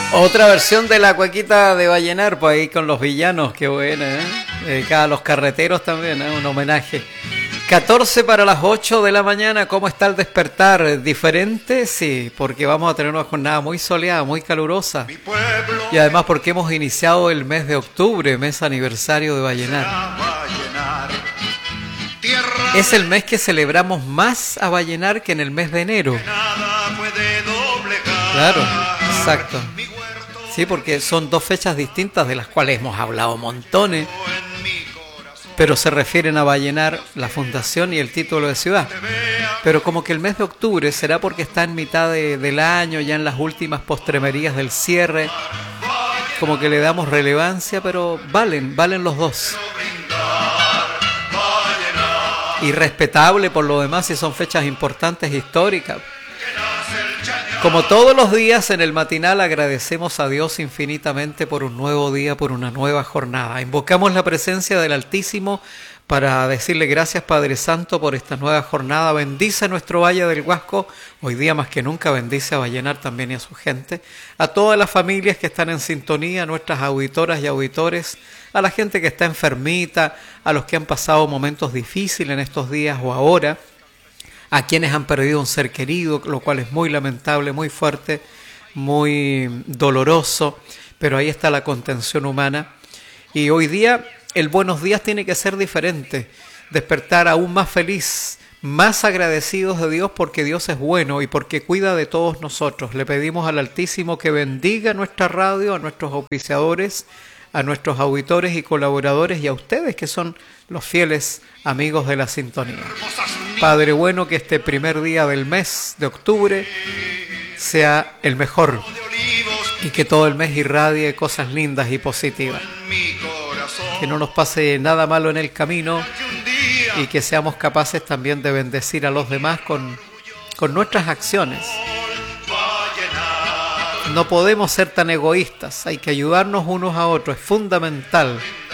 Otra versión de la cuequita de Vallenar, pues ahí con los villanos, qué buena, ¿eh? Dedicada a los carreteros también, ¿eh? Un homenaje. 14 para las 8 de la mañana, ¿cómo está el despertar? ¿Diferente? Sí, porque vamos a tener una jornada muy soleada, muy calurosa. Y además porque hemos iniciado el mes de octubre, mes aniversario de Vallenar. Es el mes que celebramos más a Vallenar que en el mes de enero. Claro, exacto. Sí, porque son dos fechas distintas de las cuales hemos hablado montones, pero se refieren a Vallenar, la fundación y el título de ciudad. Pero como que el mes de octubre será porque está en mitad del año, ya en las últimas postremerías del cierre, como que le damos relevancia, pero valen los dos. Y respetable por lo demás si son fechas importantes, históricas. Como todos los días en el matinal agradecemos a Dios infinitamente por un nuevo día, por una nueva jornada. Invocamos la presencia del Altísimo para decirle gracias, Padre Santo, por esta nueva jornada. Bendice nuestro Valle del Huasco, hoy día más que nunca bendice a Vallenar también y a su gente, a todas las familias que están en sintonía, a nuestras auditoras y auditores, a la gente que está enfermita, a los que han pasado momentos difíciles en estos días o ahora, a quienes han perdido un ser querido, lo cual es muy lamentable, muy fuerte, muy doloroso, pero ahí está la contención humana. Y hoy día el buenos días tiene que ser diferente, despertar aún más feliz, más agradecidos de Dios porque Dios es bueno y porque cuida de todos nosotros. Le pedimos al Altísimo que bendiga nuestra radio, a nuestros auspiciadores, a nuestros auditores y colaboradores y a ustedes que son los fieles amigos de la sintonía. Padre bueno, que este primer día del mes de octubre sea el mejor y que todo el mes irradie cosas lindas y positivas. Que no nos pase nada malo en el camino y que seamos capaces también de bendecir a los demás con nuestras acciones. No podemos ser tan egoístas, hay que ayudarnos unos a otros, es fundamental.